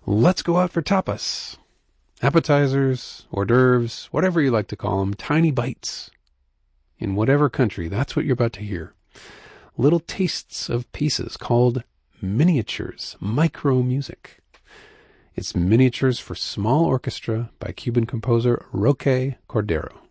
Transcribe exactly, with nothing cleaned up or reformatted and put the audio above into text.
Let's go out for tapas. Appetizers, hors d'oeuvres, whatever you like to call them, tiny bites. In whatever country, that's what you're about to hear. Little tastes of pieces called miniatures, micro music. It's Miniatures for Small Orchestra by Cuban composer Roque Cordero.